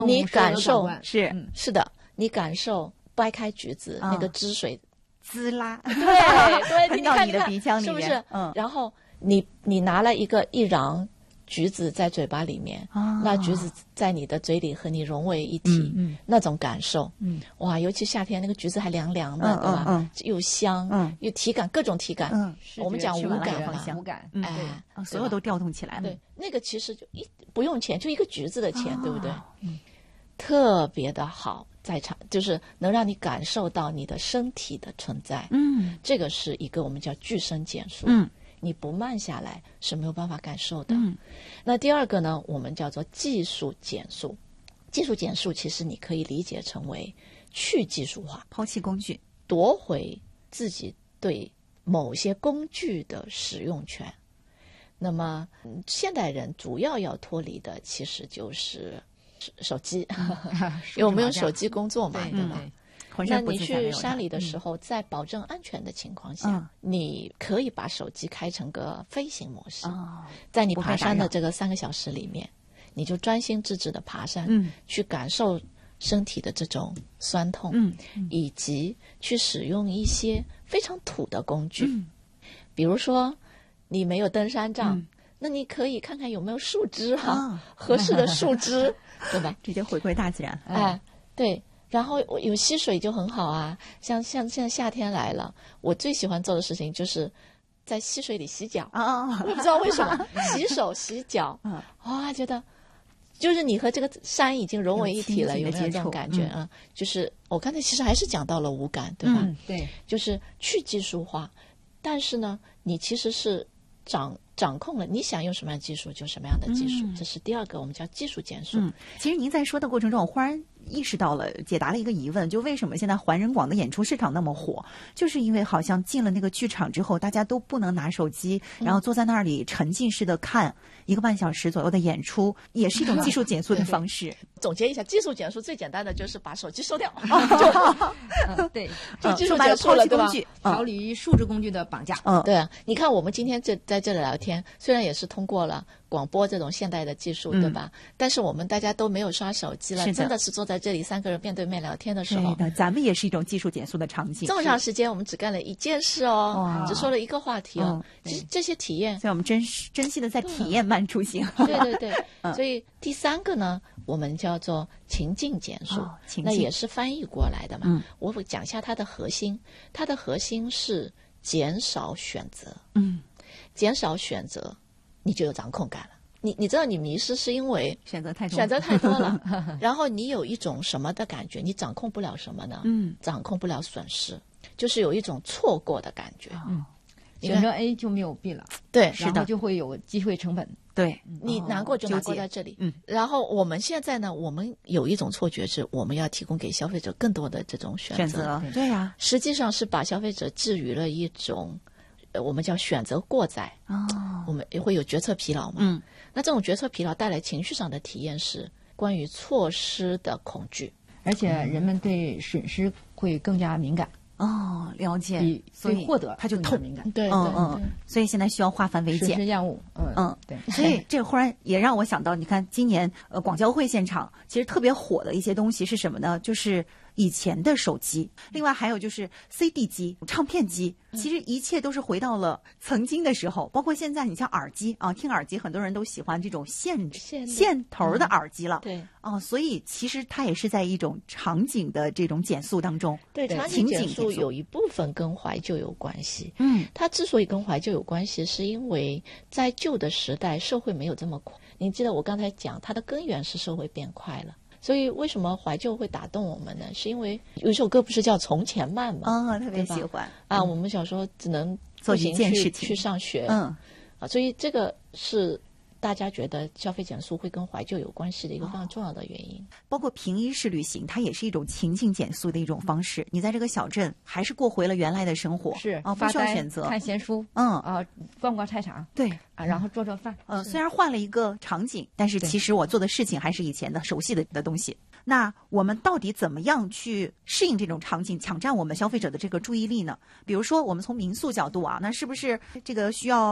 你感受是的，你感受掰开橘子那个汁水滋啦， 对， 喷到你的鼻腔里面， 是不是？然后你拿了一瓤橘子在嘴巴里面，那橘子在你的嘴里和你融为一体，那种感受，哇，尤其夏天那个橘子还凉凉的，对吧？又香，又体感，各种体感，我们讲无感嘛， 无感， 哎，所有都调动起来了。 对，那个其实就不用钱，就一个橘子的钱，对不对？特别的好，在场就是能让你感受到你的身体的存在，这个是一个我们叫具身减速，你不慢下来是没有办法感受的。那第二个呢，我们叫做技术减速。技术减速其实你可以理解成为去技术化， 抛弃工具， 夺回自己对某些工具的使用权。那么现代人主要要脱离的其实就是手机，因为我们用手机工作嘛，对吧？那你去山里的时候，在保证安全的情况下，你可以把手机开成个飞行模式，在你爬山的这个3个小时里面，你就专心致志的爬山，去感受身体的这种酸痛，以及去使用一些非常土的工具，比如说你没有登山杖，那你可以看看有没有树枝合适的树枝，对吧？ 直接回归大自然。 哎，对。然后有溪水就很好啊，像现在夏天来了，我最喜欢做的事情就是在溪水里洗脚我不知道为什么洗手洗脚哇，觉得就是你和这个山已经融为一体了，有没有这种感觉啊？就是我刚才其实还是讲到了无感，对吧？ 对， 就是去技术化，但是呢，你其实是掌控了你想用什么样的技术就什么样的技术，这是第二个我们叫技术减速。 其实您在说的过程中，我忽然意识到了，解答了一个疑问，就为什么现在环人广的演出市场那么火，就是因为好像进了那个剧场之后，大家都不能拿手机，然后坐在那里沉浸式的看1个半小时左右的演出，也是一种技术减速的方式。 总结一下，技术减速最简单的就是把手机收掉， 对， 就技术减速了，对吧？ 逃离数字工具的绑架。 对啊，你看我们今天在这里聊天，虽然也是通过了广播这种现代的技术，对吧？但是我们大家都没有刷手机了，真的是坐在这里3个人面对面聊天的时候， 对的，咱们也是一种技术减速的场景。 这么长时间我们只干了一件事只说了一个话题其实这些体验， 所以我们珍惜的在体验慢出行。 对，所以第3个呢，我们叫做情境减速，那也是翻译过来的嘛。我会讲一下它的核心，它的核心是减少选择。减少选择，你就有掌控感了。你知道你迷失是因为选择太多了然后你有一种什么的感觉，你掌控不了什么呢？掌控不了损失，就是有一种错过的感觉。 选择 A 就没有 B 了， 对， 然后就会有机会成本。 对， 你难过就难过在这里。然后我们现在呢，我们有一种错觉是我们要提供给消费者更多的这种选择。 对呀， 实际上是把消费者置于了一种我们叫选择过载。我们也会有决策疲劳嘛。那这种决策疲劳带来情绪上的体验是关于错失的恐惧， 而且人们对损失会更加敏感。 了解，所以获得他就痛敏感。 对， 所以现在需要化繁为简， 损失厌恶。对。 所以这忽然也让我想到，你看今年广交会现场其实特别火的一些东西是什么呢？就是以前的手机，另外还有就是 CD 机、唱片机，其实一切都是回到了曾经的时候。包括现在你像耳机听耳机，很多人都喜欢这种线头的耳机了。 对。 所以其实它也是在一种场景的这种减速当中。 对，场景减速有一部分跟怀旧有关系。它之所以跟怀旧有关系，是因为在旧的时代社会没有这么快。你记得我刚才讲它的根源是社会变快了。所以为什么怀旧会打动我们呢？是因为有一首歌不是叫《从前慢》吗？ 特别喜欢我们小时候只能做一件事情去上学。所以这个是大家觉得消费减速会跟怀旧有关系的一个非常重要的原因。 包括平抑式旅行，它也是一种情境减速的一种方式。你在这个小镇还是过回了原来的生活， 是不需要选择， 看闲书，逛逛菜场， 对然后做饭。 虽然换了一个场景，但是其实我做的事情还是以前的熟悉的东西。那我们到底怎么样去适应这种场景，抢占我们消费者的这个注意力呢？比如说我们从民宿角度那是不是这个需要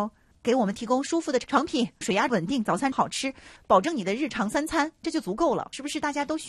给我们提供舒服的成品，水压稳定，早餐好吃，保证你的日常3餐，这就足够了，是不是大家都